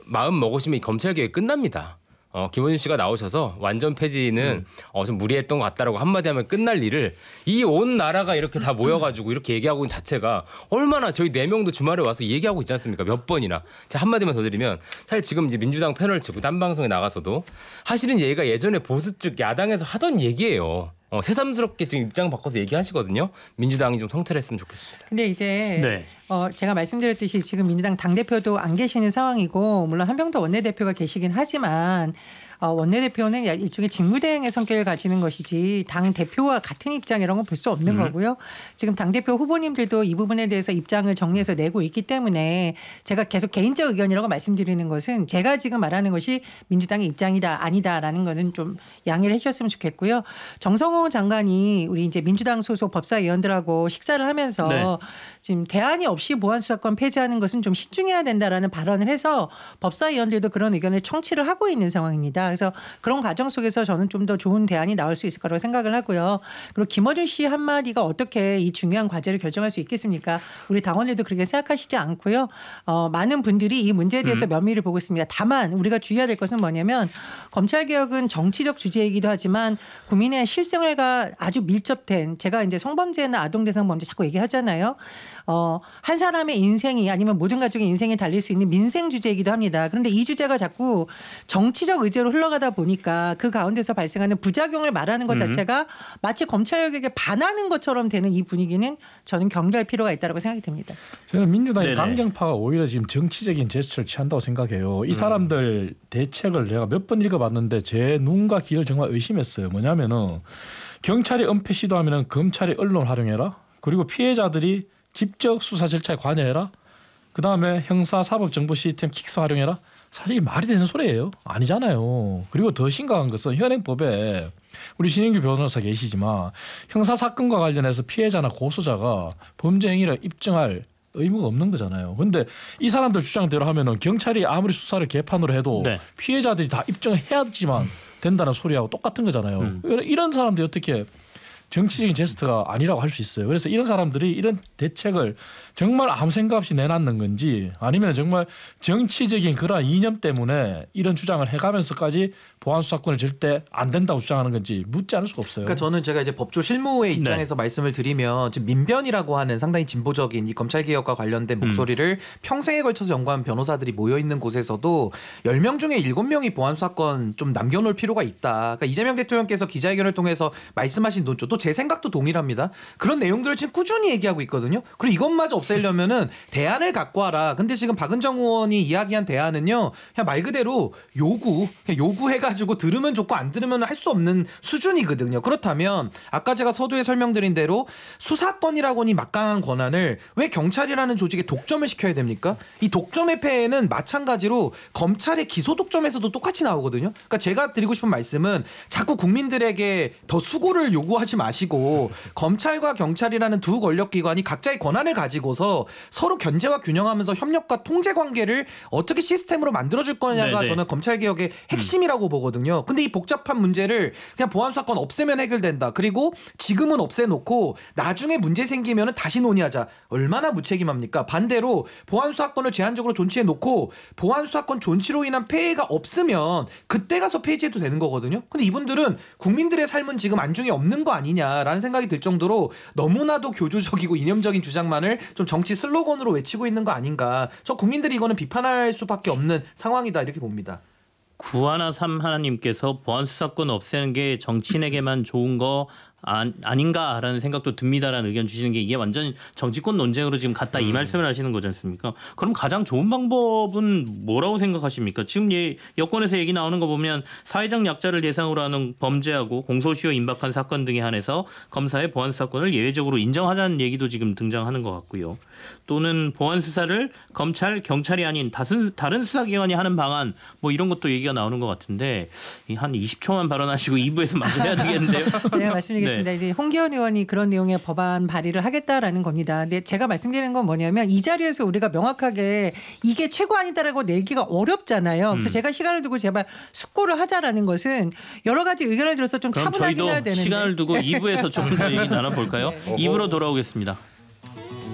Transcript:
마음 먹으시면 검찰개혁이 끝납니다. 김원준 씨가 나오셔서 완전 폐지는 좀 무리했던 것 같다라고 한마디 하면 끝날 일을 이 온 나라가 이렇게 다 모여가지고 이렇게 얘기하고 있는 자체가 얼마나 저희 4명도 주말에 와서 얘기하고 있지 않습니까? 몇 번이나. 제가 한마디만 더 드리면 사실 지금 이제 민주당 패널 치고 딴 방송에 나가서도 하시는 얘기가 예전에 보수 측 야당에서 하던 얘기예요. 새삼스럽게 지금 입장 바꿔서 얘기하시거든요. 민주당이 좀 성찰했으면 좋겠습니다. 근데 이제 네. 제가 말씀드렸듯이 지금 민주당 당대표도 안 계시는 상황이고 물론 한병도 원내대표가 계시긴 하지만 원내대표는 일종의 직무대행의 성격을 가지는 것이지 당대표와 같은 입장이라는 건 볼 수 없는 거고요. 지금 당대표 후보님들도 이 부분에 대해서 입장을 정리해서 내고 있기 때문에 제가 계속 개인적 의견이라고 말씀드리는 것은 제가 지금 말하는 것이 민주당의 입장이다 아니다라는 거는 좀 양해를 해 주셨으면 좋겠고요. 정성호 장관이 우리 이제 민주당 소속 법사위원들하고 식사를 하면서 네. 지금 대안이 없이 보안수사권 폐지하는 것은 좀 신중해야 된다라는 발언을 해서 법사위원들도 그런 의견을 청취를 하고 있는 상황입니다. 그래서 그런 과정 속에서 저는 좀 더 좋은 대안이 나올 수 있을 거라고 생각을 하고요. 그리고 김어준 씨 한마디가 어떻게 이 중요한 과제를 결정할 수 있겠습니까? 우리 당원들도 그렇게 생각하시지 않고요. 많은 분들이 이 문제에 대해서 면밀히 보고 있습니다. 다만 우리가 주의해야 될 것은 뭐냐면 검찰개혁은 정치적 주제이기도 하지만 국민의 실생활과 아주 밀접된 제가 이제 성범죄나 아동대상범죄 자꾸 얘기하잖아요. 한 사람의 인생이 아니면 모든 가족의 인생이 달릴 수 있는 민생 주제이기도 합니다. 그런데 이 주제가 자꾸 정치적 의제로 흘러가다 보니까 그 가운데서 발생하는 부작용을 말하는 것 자체가 마치 검찰개혁에 반하는 것처럼 되는 이 분위기는 저는 경계할 필요가 있다고 생각이 듭니다. 저는 민주당의 네네. 강경파가 오히려 지금 정치적인 제스처를 취한다고 생각해요. 이 사람들 대책을 제가 몇 번 읽어봤는데 제 눈과 귀를 정말 의심했어요. 뭐냐면은 경찰이 은폐 시도하면은 검찰이 언론 활용해라. 그리고 피해자들이 직접 수사 절차에 관여해라. 그다음에 형사사법정보 시스템 킥스 활용해라. 사실 이게 말이 되는 소리예요. 아니잖아요. 그리고 더 심각한 것은 현행법에 우리 신인규 변호사 계시지만 형사사건과 관련해서 피해자나 고소자가 범죄 행위를 입증할 의무가 없는 거잖아요. 그런데 이 사람들 주장대로 하면은 경찰이 아무리 수사를 개판으로 해도 네. 피해자들이 다 입증해야지만 된다는 소리하고 똑같은 거잖아요. 이런 사람들이 어떻게 정치적인 제스처가 아니라고 할 수 있어요. 그래서 이런 사람들이 이런 대책을 정말 아무 생각 없이 내놨는 건지 아니면 정말 정치적인 그런 이념 때문에 이런 주장을 해가면서까지 보안수사권을 절대 안 된다고 주장하는 건지 묻지 않을 수가 없어요. 그러니까 저는 제가 이제 법조 실무의 입장에서 말씀을 드리면 지금 민변이라고 하는 상당히 진보적인 이 검찰개혁과 관련된 목소리를 평생에 걸쳐서 연구한 변호사들이 모여있는 곳에서도 10명 중에 7명이 보안수사권 좀 남겨놓을 필요가 있다. 그러니까 이재명 대통령께서 기자회견을 통해서 말씀하신 논조 또 제 생각도 동일합니다. 그런 내용들을 지금 꾸준히 얘기하고 있거든요. 그리고 이것마저 없애려면은 대안을 갖고 와라. 근데 지금 박은정 의원이 이야기한 대안은요. 그냥 말 그대로 그냥 요구해가지고 들으면 좋고 안 들으면 할 수 없는 수준이거든요. 그렇다면 아까 제가 서두에 설명드린 대로 수사권이라고니 막강한 권한을 왜 경찰이라는 조직에 독점을 시켜야 됩니까? 이 독점의 폐해는 마찬가지로 검찰의 기소 독점에서도 똑같이 나오거든요. 그러니까 제가 드리고 싶은 말씀은 자꾸 국민들에게 더 수고를 요구하지 마시고 검찰과 경찰이라는 두 권력기관이 각자의 권한을 가지고서 서로 견제와 균형하면서 협력과 통제 관계를 어떻게 시스템으로 만들어줄 거냐가 네네. 저는 검찰개혁의 핵심이라고 보거든요. 근데 이 복잡한 문제를 그냥 보안수사권 없애면 해결된다. 그리고 지금은 없애놓고 나중에 문제 생기면 다시 논의하자. 얼마나 무책임합니까? 반대로 보안수사권을 제한적으로 존치해놓고 보안수사권 존치로 인한 폐해가 없으면 그때 가서 폐지해도 되는 거거든요. 근데 이분들은 국민들의 삶은 지금 안중에 없는 거 아니냐라는 생각이 들 정도로 너무나도 교조적이고 이념적인 주장만을 좀 정치 슬로건으로 외치고 있는 거 아닌가. 저 국민들이 이거는 비판할 수밖에 없는 상황이다 이렇게 봅니다. 구하나 삼하나님께서 보안수사권 없애는 게 정치인에게만 좋은 거 아닌가라는 생각도 듭니다라는 의견 주시는 게 이게 완전 정치권 논쟁으로 지금 갔다 이 말씀을 하시는 거지 않습니까? 그럼 가장 좋은 방법은 뭐라고 생각하십니까? 지금 여권에서 얘기 나오는 거 보면 사회적 약자를 대상으로 하는 범죄하고 공소시효 임박한 사건 등에 한해서 검사의 보안수사권을 예외적으로 인정하자는 얘기도 지금 등장하는 것 같고요. 또는 보안수사를 검찰, 경찰이 아닌 다른 수사기관이 하는 방안 뭐 이런 것도 얘기가 나오는 것 같은데 한 20초만 발언하시고 2부에서 마저 해야 되겠는데요. 네, 말씀드리겠습니다. 네. 이제 홍기현 의원이 그런 내용의 법안 발의를 하겠다라는 겁니다. 근데 제가 말씀드리는 건 뭐냐면 이 자리에서 우리가 명확하게 이게 최고안이다라고 내기가 어렵잖아요. 그래서 제가 시간을 두고 제발 숙고를 하자라는 것은 여러 가지 의견을 들어서 좀 그럼 차분하게 해야 저희도 되는데. 시간을 두고 2부에서 조금 더 얘기 나눠볼까요? 네. 2부로 돌아오겠습니다.